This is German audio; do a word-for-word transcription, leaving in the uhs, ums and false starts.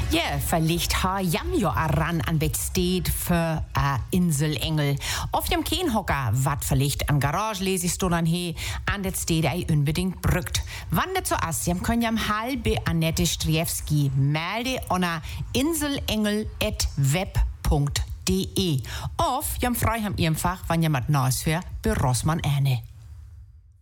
Ja, vielleicht ha jam jo ran an bet steht für a Inselengel. Auf dem Kehnhocker, wat vielleicht an Garage lese ich dann he, an det steht ei unbedingt brückt. Wann det so as, jam können jam halbe Annette Striewski melde ona inselengel at web punkt de. Of jam frei ham ihrem Fach, wann jam mat Neues für, bei Rossmann Erne.